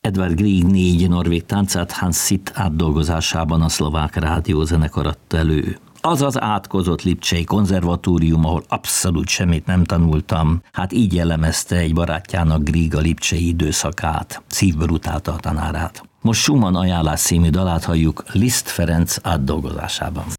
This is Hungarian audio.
Edvard Grieg 4 norvég táncát Hans Sitt átdolgozásában a szlovák rádiózenekar adta elő. Az az átkozott lipcsei konzervatórium, ahol abszolút semmit nem tanultam, hát így jellemezte egy barátjának Grieg a lipcsei időszakát, szívből utálta a tanárát. Most Schumann ajánlás című dalát halljuk Liszt Ferenc átdolgozásában.